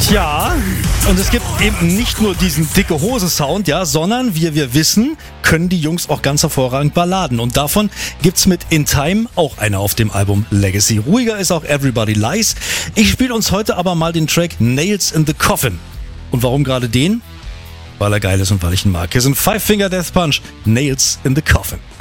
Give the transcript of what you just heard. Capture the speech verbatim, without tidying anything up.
Tja, und es gibt eben nicht nur diesen dicke Hose-Sound, ja, sondern wie wir wissen, können die Jungs auch ganz hervorragend Balladen. Und davon gibt's mit In Time auch eine auf dem Album Legacy. Ruhiger ist auch Everybody Lies. Ich spiele uns heute aber mal den Track Nails in the Coffin. Und warum gerade den? Weil er geil ist und weil ich ihn mag. Hier sind Five Finger Death Punch, Nails in the Coffin.